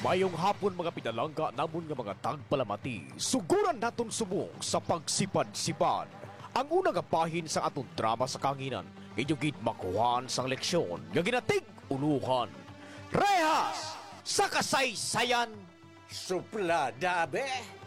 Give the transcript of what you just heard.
Mayong hapon mga pinalangga namon nga mga tagpalamati. Suguran naton subong sa pagsipad-sipad. Ang unang apahin sa atong drama sa kanginan, inyugit makuhaan sang leksyon nga ginatig uluhan. Rehas sa kasaysayan. Suplada, be?